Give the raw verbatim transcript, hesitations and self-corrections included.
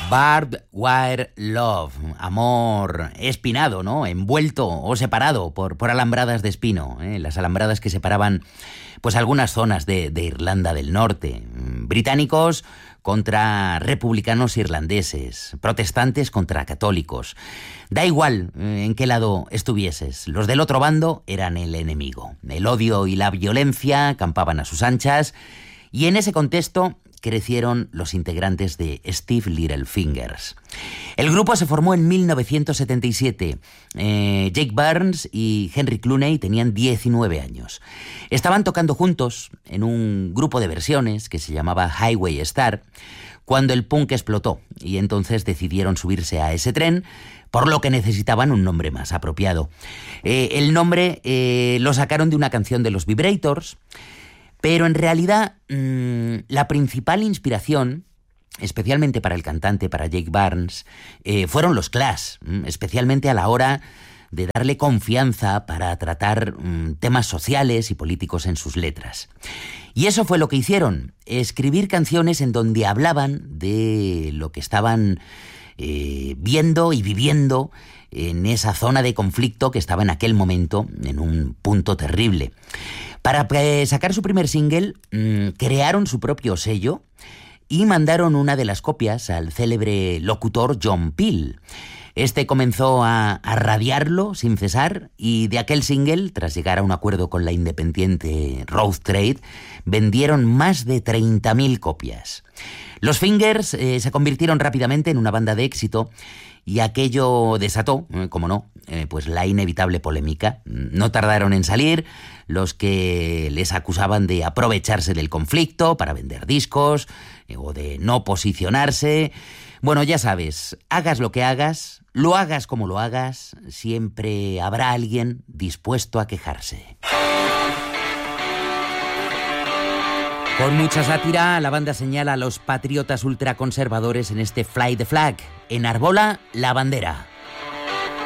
Barbed Wire Love, amor espinado, ¿no? Envuelto o separado por, por alambradas de espino, ¿eh? Las alambradas que separaban pues algunas zonas de, de Irlanda del Norte. Británicos contra republicanos irlandeses, protestantes contra católicos. Da igual eh, en qué lado estuvieses, los del otro bando eran el enemigo. El odio y la violencia campaban a sus anchas, y en ese contexto crecieron los integrantes de Steve Littlefingers. El grupo se formó en mil novecientos setenta y siete. Eh, Jake Burns y Henry Clooney tenían diecinueve años. Estaban tocando juntos en un grupo de versiones que se llamaba Highway Star cuando el punk explotó, y entonces decidieron subirse a ese tren, por lo que necesitaban un nombre más apropiado. Eh, el nombre eh, lo sacaron de una canción de los Vibrators, pero en realidad mmm, la principal inspiración, especialmente para el cantante, para Jake Burns, eh, fueron los Clash, especialmente a la hora de darle confianza para tratar mmm, temas sociales y políticos en sus letras. Y eso fue lo que hicieron, escribir canciones en donde hablaban de lo que estaban eh, viendo y viviendo en esa zona de conflicto que estaba en aquel momento en un punto terrible. Para eh, sacar su primer single, mmm, crearon su propio sello y mandaron una de las copias al célebre locutor John Peel. Este comenzó a, a radiarlo sin cesar, y de aquel single, tras llegar a un acuerdo con la independiente Rough Trade, vendieron más de treinta mil copias. Los Fingers eh, se convirtieron rápidamente en una banda de éxito, y aquello desató, eh, como no, eh, pues la inevitable polémica. No tardaron en salir los que les acusaban de aprovecharse del conflicto para vender discos, eh, o de no posicionarse. Bueno, ya sabes, hagas lo que hagas, lo hagas como lo hagas, siempre habrá alguien dispuesto a quejarse. Con mucha sátira, la banda señala a los patriotas ultraconservadores en este Fly the Flag. Enarbola la bandera.